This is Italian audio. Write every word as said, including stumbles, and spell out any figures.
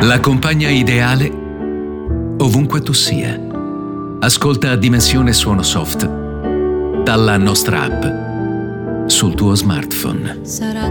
La compagna ideale ovunque tu sia. Ascolta Dimensione Suono Soft dalla nostra app sul tuo smartphone. Sarà